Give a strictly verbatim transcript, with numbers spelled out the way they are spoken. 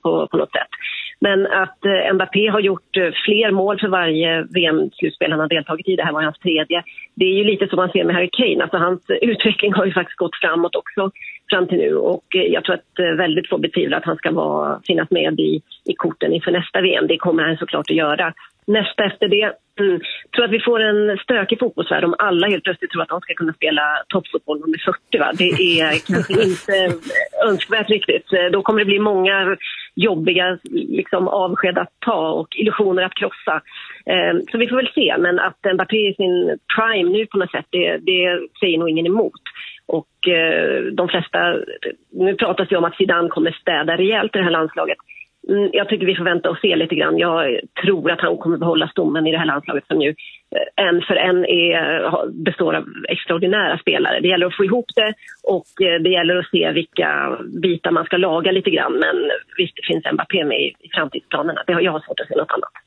på, på något sätt. Men att eh, Mbappé har gjort eh, fler mål för varje V M-slutspel han har deltagit i, det här var hans tredje. Det är ju lite som man ser med Harry Kane, alltså hans utveckling har ju faktiskt gått framåt också fram till nu. Och eh, jag tror att eh, väldigt få betvivlar att han ska vara, finnas med i, i korten inför nästa V M. Det kommer han såklart att göra. Nästa efter det, mm, tror att vi får en stökig fotbollsvärld om alla helt plötsligt tror att de ska kunna spela toppfotboll när de är fyrtio. Va? Det är kanske inte önskvärt riktigt. Då kommer det bli många jobbiga liksom, avsked att ta och illusioner att krossa. Eh, så vi får väl se, men att Mbappé i sin prime nu på något sätt, det, det säger nog ingen emot. Och eh, de flesta, nu pratas det om att Zidane kommer städa rejält i det här landslaget. Jag tycker vi får vänta och se lite grann. Jag tror att han kommer behålla stommen i det här landslaget som ju en för en är, består av extraordinära spelare. Det gäller att få ihop det och det gäller att se vilka bitar man ska laga lite grann. Men visst, det finns Mbappé med i framtidsplanerna. Det har jag svårt att se något annat.